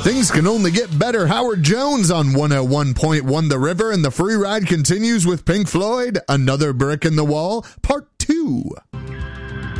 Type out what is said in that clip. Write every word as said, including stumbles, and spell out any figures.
Things can only get better. Howard Jones on one oh one point one The River, and the free ride continues with Pink Floyd, Another Brick in the Wall, Part two.